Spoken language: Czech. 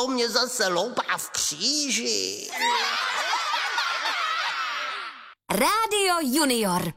to mě zase loupá v kříži. Rádio Junior.